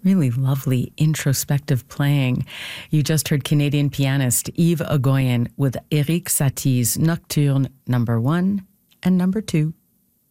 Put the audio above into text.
Really lovely introspective playing. You just heard Canadian pianist Yves Ogoian with Erik Satie's Nocturne No. 1 and No. 2.